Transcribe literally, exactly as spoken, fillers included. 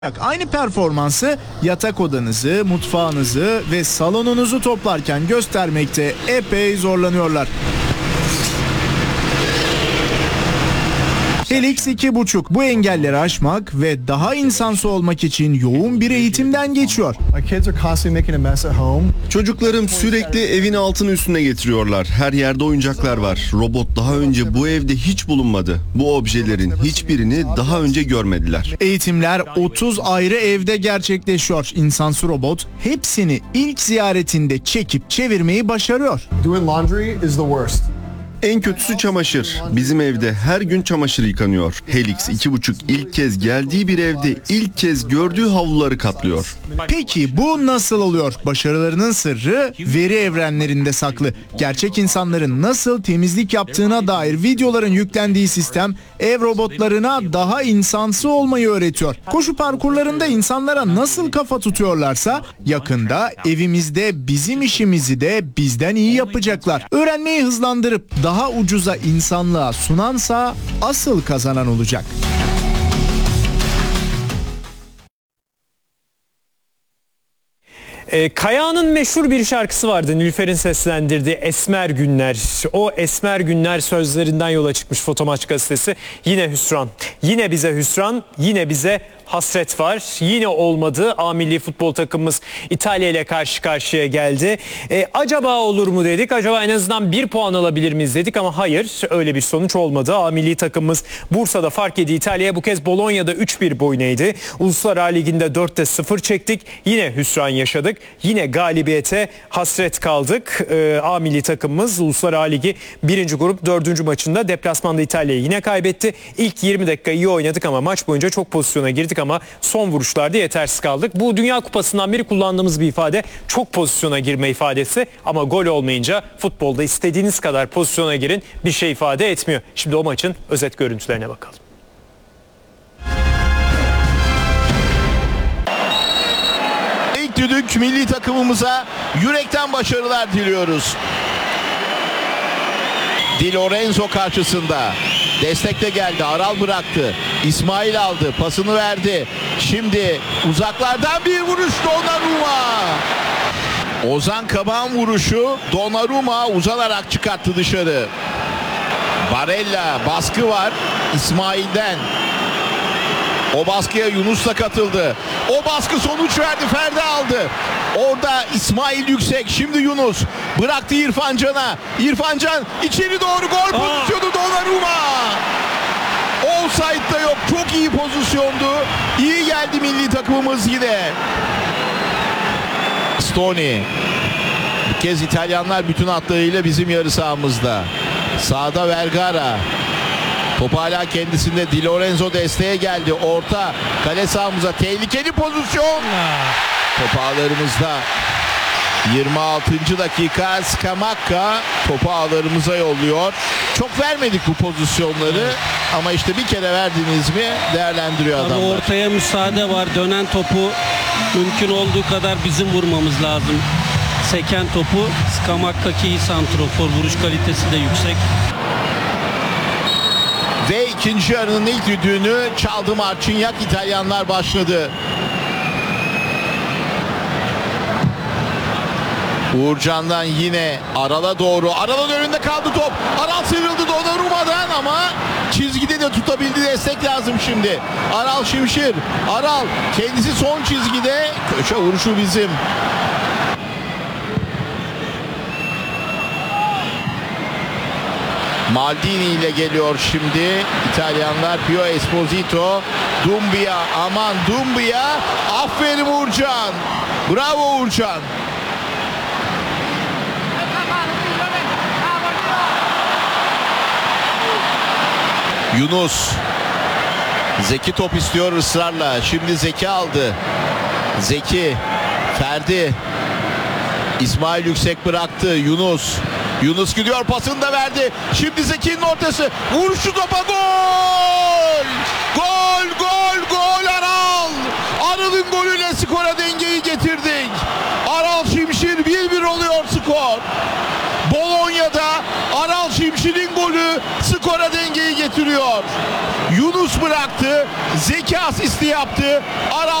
Aynı performansı yatak odanızı, mutfağınızı ve salonunuzu toplarken göstermekte epey zorlanıyorlar. Helix iki buçuk bu engelleri aşmak ve daha insansı olmak için yoğun bir eğitimden geçiyor. Çocuklarım sürekli evin altını üstüne getiriyorlar. Her yerde oyuncaklar var. Robot daha önce bu evde hiç bulunmadı. Bu objelerin hiçbirini daha önce görmediler. Eğitimler otuz ayrı evde gerçekleşiyor. İnsansı robot hepsini ilk ziyaretinde çekip çevirmeyi başarıyor. En kötüsü çamaşır. Bizim evde her gün çamaşır yıkanıyor. Helix iki buçuk ilk kez geldiği bir evde ilk kez gördüğü havluları katlıyor. Peki bu nasıl oluyor? Başarılarının sırrı veri evrenlerinde saklı. Gerçek insanların nasıl temizlik yaptığına dair videoların yüklendiği sistem ev robotlarına daha insansı olmayı öğretiyor. Koşu parkurlarında insanlara nasıl kafa tutuyorlarsa yakında evimizde bizim işimizi de bizden iyi yapacaklar. Öğrenmeyi hızlandırıp daha ucuza insanlığa sunansa asıl kazanan olacak. E, Kaya'nın meşhur bir şarkısı vardı. Nilüfer'in seslendirdiği Esmer Günler. O Esmer Günler sözlerinden yola çıkmış Fotomaç gazetesi. Yine hüsran. Yine bize hüsran. Yine bize hasret var. Yine olmadı. A milli futbol takımımız İtalya ile karşı karşıya geldi. E, acaba olur mu dedik. Acaba en azından bir puan alabilir miyiz dedik ama hayır. Öyle bir sonuç olmadı. A milli takımımız Bursa'da fark yedi İtalya'ya. Bu kez Bolonya'da üç bir boyun eğdi. Uluslar A Ligi'nde dörtte sıfır çektik. Yine hüsran yaşadık. Yine galibiyete hasret kaldık. E, A milli takımımız Uluslar A Ligi birinci grup dördüncü maçında deplasmanda İtalya'yı yine kaybetti. İlk yirmi dakika iyi oynadık ama maç boyunca çok pozisyona girdik ama son vuruşlarda yetersiz kaldık. Bu Dünya Kupası'ndan beri kullandığımız bir ifade, çok pozisyona girme ifadesi ama gol olmayınca futbolda istediğiniz kadar pozisyona girin bir şey ifade etmiyor. Şimdi o maçın özet görüntülerine bakalım. İlk düdük milli takımımıza yürekten başarılar diliyoruz. Di Lorenzo karşısında. Destek de geldi. Aral bıraktı. İsmail aldı. Pasını verdi. Şimdi uzaklardan bir vuruş Donnarumma. Ozan Kabak'ın vuruşu Donnarumma uzanarak çıkarttı dışarı. Barella baskı var İsmail'den. O baskıya Yunus da katıldı. O baskı sonuç verdi. Ferdi aldı. Orada İsmail Yüksek. Şimdi Yunus bıraktı İrfan Can'a. İrfan Can içeri doğru gol pozisyonu Donnarumma. Offside da yok. Çok iyi pozisyondu. İyi geldi milli takımımız yine. Stoney. Bu kez İtalyanlar bütün hatlarıyla bizim yarı sahamızda. Sağda Vergara. Top hala kendisinde. Di Lorenzo desteğe geldi. Orta kale sahamıza tehlikeli pozisyon. Top ağlarımızda. yirmi altıncı dakika Scamacca topu ağlarımıza yolluyor. Çok vermedik bu pozisyonları ama işte bir kere verdiniz mi değerlendiriyor Tabii adamlar. ortaya müsaade var. Dönen topu mümkün olduğu kadar bizim vurmamız lazım. Seken topu Scamacca'daki iyi santrofor. Vuruş kalitesi de yüksek. Ve ikinci yarının ilk düdüğünü çaldı Marcignac. İtalyanlar başladı. Uğurcan'dan yine Aral'a doğru. Aral'ın önünde kaldı top. Aral sıyrıldı Donnarumma'dan ama çizgide de tutabildi. Destek lazım şimdi. Aral Şimşir. Aral kendisi son çizgide. Köşe vuruşu bizim. Maldini ile geliyor şimdi İtalyanlar. Pio Esposito. Doumbia, aman Doumbia. Aferin Uğurcan. Bravo Uğurcan. Yunus. Zeki top istiyor ısrarla. Şimdi Zeki aldı. Zeki. Ferdi. İsmail Yüksek bıraktı. Yunus. Yunus gidiyor, pasını da verdi. Şimdi Zeki'nin ortası. Vuruşu topa, gol! Gol, gol, gol Aral! Aral'ın golüyle skora dengeyi getirdik. Aral Şimşir bir bir oluyor skor. Bolonya'da Aral Şimşir'in golü skora dengeyi getiriyor. Yunus Yunus bıraktı. Zeki asisti yaptı. Aral